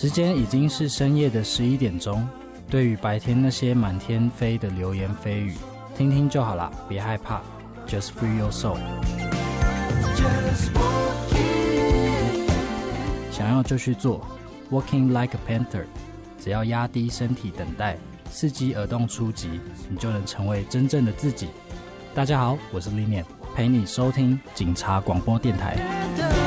时间已经是深夜的11点钟，对于白天那些满天飞的流言蜚语，听听就好啦，别害怕 Just free your soul。 想要就去做 Walking like a panther， 只要压低身体等待，伺机而动出击，你就能成为真正的自己。大家好，我是 Linian， 陪你收听警察广播电台。